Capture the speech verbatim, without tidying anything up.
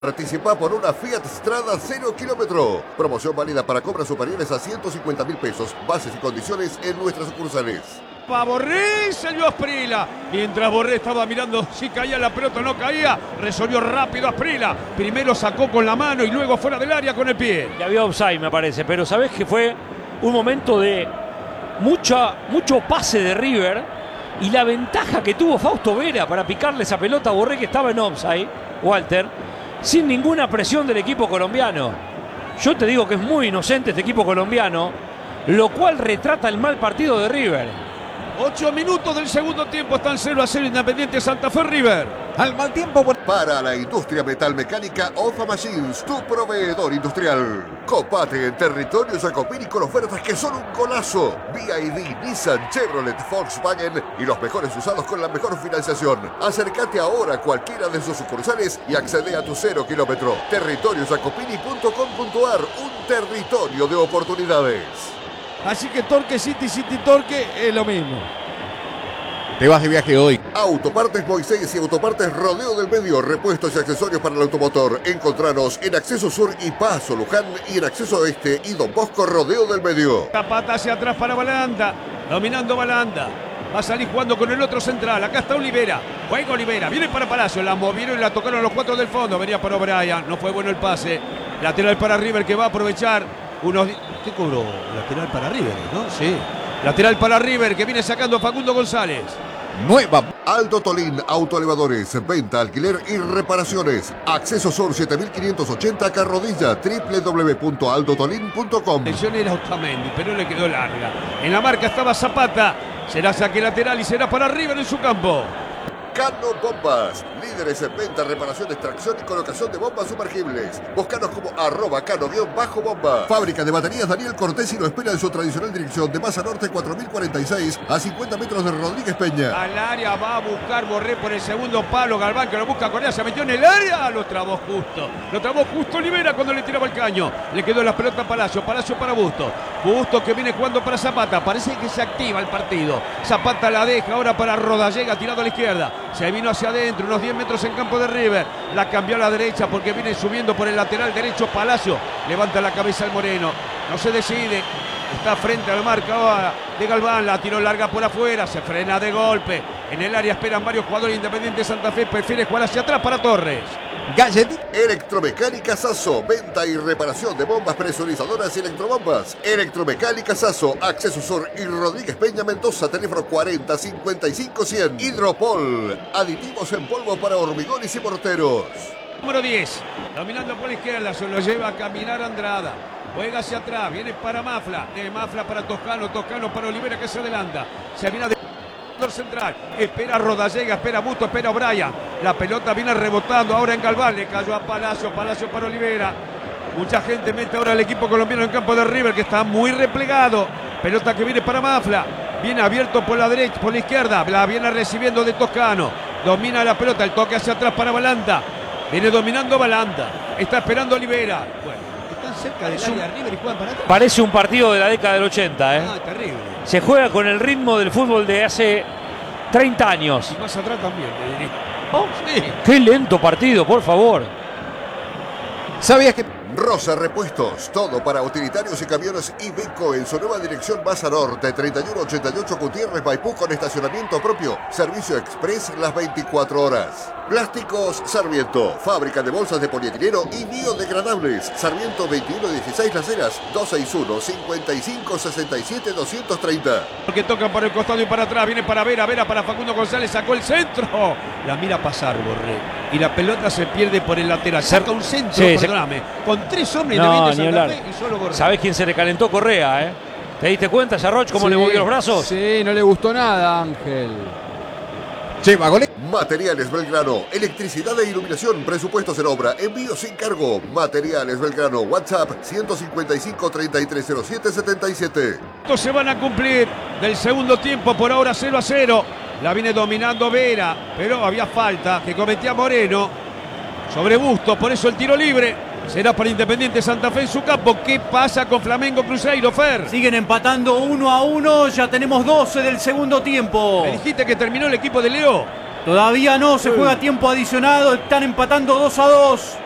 Participa por una Fiat Strada cero kilómetro. Promoción válida para compras superiores a ciento cincuenta mil pesos. Bases y condiciones en nuestras sucursales. Pa Borré, salió Asprilla. Mientras Borré estaba mirando si caía la pelota o no caía, resolvió rápido Asprilla. Primero sacó con la mano y luego fuera del área con el pie. Y había offside, me parece, pero sabés que fue un momento de mucha, mucho pase de River y la ventaja que tuvo Fausto Vera para picarle esa pelota a Borré, que estaba en offside, Walter, sin ninguna presión del equipo colombiano. Yo te digo que es muy inocente este equipo colombiano, lo cual retrata el mal partido de River. Ocho minutos del segundo tiempo, están cero a cero Independiente Santa Fe River. Al mal tiempo por... Para la industria metalmecánica, Ofa Machines, tu proveedor industrial. Copate en territorio Jacopini con ofertas que son un golazo. B Y D, Nissan, Chevrolet, Volkswagen y los mejores usados con la mejor financiación. Acércate ahora a cualquiera de sus sucursales y accede a tu cero kilómetro. territorio jacopini punto com punto ar, un territorio de oportunidades. Así que Torque City, City Torque es lo mismo. Te vas de viaje hoy. Autopartes Moisés y Autopartes Rodeo del Medio. Repuestos y accesorios para el automotor. Encontranos en Acceso Sur y Paso Luján y en Acceso Oeste y Don Bosco Rodeo del Medio. Zapata hacia atrás para Balanda. Dominando Balanda. Va a salir jugando con el otro central. Acá está Olivera. Juega Olivera. Viene para Palacio. La movieron y la tocaron los cuatro del fondo. Venía para O'Brien. No fue bueno el pase. Lateral para River que va a aprovechar unos... ¿Qué cobró? Lateral para River, ¿no? Sí. Lateral para River que viene sacando a Facundo González. Nueva. Aldo Tolín, autoelevadores, venta, alquiler y reparaciones. Acceso Sur siete mil quinientos ochenta Carrodilla, doble u doble u doble u punto aldo tolín punto com. La atención era Otamendi, pero le quedó larga. En la marca estaba Zapata. Será saque lateral y será para River en su campo. Cano Bombas, líderes en venta, reparación, extracción y colocación de bombas sumergibles. Búscanos como arroba cano-bomba. Fábrica de baterías Daniel Cortés y lo espera en su tradicional dirección de Masa Norte cuatro mil cuarenta y seis a cincuenta metros de Rodríguez Peña. Al área va a buscar Borré por el segundo palo. Galván que lo busca Correa, se metió en el área. Lo trabó justo. Lo trabó justo Olivera cuando le tiraba el caño. Le quedó la pelota a Palacio. Palacio para Busto. Busto que viene jugando para Zapata. Parece que se activa el partido. Zapata la deja ahora para Rodallega tirado a la izquierda. Se vino hacia adentro, unos diez metros en campo de River. La cambió a la derecha porque viene subiendo por el lateral derecho Palacio. Levanta la cabeza el Moreno. No se decide. Está frente a la marca ahora de Galván. La tiró larga por afuera. Se frena de golpe. En el área esperan varios jugadores. Independiente Santa Fe prefiere jugar hacia atrás para Torres. Gallet. Electromecánica Sasso, venta y reparación de bombas presurizadoras y electrobombas. Electromecánica Sasso, Acceso Sur y Rodríguez Peña Mendoza, teléfono cuarenta cincuenta y cinco cien. Hidropol, aditivos en polvo para hormigones y morteros. Número diez, dominando por la izquierda, se lo lleva a caminar Andrada. Juega hacia atrás, viene para Mafla, de Mafla para Toscano, Toscano para Olivera que se adelanta. Se viene de central, espera Rodallega, espera Busto, espera O'Brien. La pelota viene rebotando ahora en Galván, le cayó a Palacio, Palacio para Olivera. Mucha gente mete ahora al equipo colombiano en campo de River que está muy replegado. Pelota que viene para Mafla, viene abierto por la derecha, por la izquierda, la viene recibiendo de Toscano. Domina la pelota, el toque hacia atrás para Balanda. Viene dominando Balanda, está esperando Olivera. Bueno, están cerca del área de River y juegan para atrás. Parece un partido de la década del ochenta, ¿eh? Ah, terrible. Se juega con el ritmo del fútbol de hace treinta años. Y más atrás también, le diría. Oh, sí. Qué lento partido, por favor. ¿Sabías que Rosa Repuestos, todo para utilitarios y camiones Iveco en su nueva dirección Masa Norte, treinta y uno ochenta y ocho Gutiérrez Maipú con estacionamiento propio, servicio express las veinticuatro horas. Plásticos Sarmiento, fábrica de bolsas de polietileno y biodegradables. Sarmiento veintiuno dieciséis Las Heras, dos seis uno, cinco cinco, seis siete, dos tres cero. Porque tocan para el costado y para atrás, viene para Vera, Vera para Facundo González, sacó el centro. La mira pasar Borré y la pelota se pierde por el lateral. Saca un centro, Sí, perdóname, se... con tres hombres No, de ni Santa hablar. Fe y solo Borré. ¿Sabés quién se le calentó? Correa, ¿eh? ¿Te diste cuenta, Sarroch, cómo Sí, le movió los brazos? Sí, no le gustó nada, Ángel. lleva goles? Materiales Belgrano, electricidad e iluminación, presupuestos en obra, envío sin cargo. Materiales Belgrano, WhatsApp ciento cincuenta y cinco, treinta y tres cero siete, setenta y siete. Estos se van a cumplir del segundo tiempo, por ahora cero a cero. La viene dominando Vera, pero había falta que cometía Moreno sobre Busto, por eso el tiro libre será para Independiente Santa Fe en su campo. ¿Qué pasa con Flamengo Cruzeiro, Fer? Siguen empatando uno a uno, ya tenemos doce del segundo tiempo. Me dijiste que terminó el equipo de Leo. Todavía no, se juega tiempo adicionado, están empatando dos a dos.